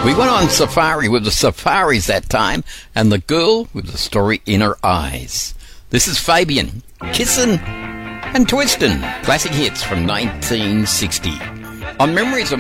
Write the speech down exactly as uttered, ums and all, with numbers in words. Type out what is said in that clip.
We went on safari with the Safaris that time, and the girl with the story in her eyes. This is Fabian, Kissin' and Twistin', classic hits from nineteen sixty. On Memories of